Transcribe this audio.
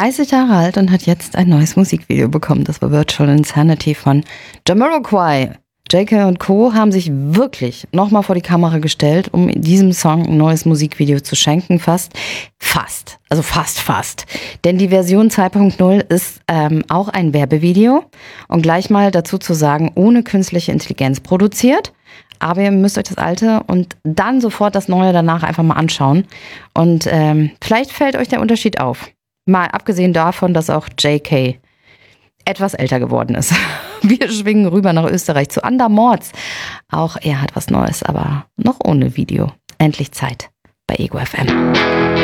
30 Jahre alt und hat jetzt ein neues Musikvideo bekommen. Das war Virtual Insanity von Jamiroquai. JK und Co. haben sich wirklich nochmal vor die Kamera gestellt, um diesem Song ein neues Musikvideo zu schenken. Fast. Denn die Version 2.0 ist auch ein Werbevideo und gleich mal dazu zu sagen, ohne künstliche Intelligenz produziert. Aber ihr müsst euch das alte und dann sofort das neue danach einfach mal anschauen. Und vielleicht fällt euch der Unterschied auf. Mal abgesehen davon, dass auch JK etwas älter geworden ist. Wir schwingen rüber nach Österreich zu Andermords. Auch er hat was Neues, aber noch ohne Video. Endlich Zeit bei Ego FM.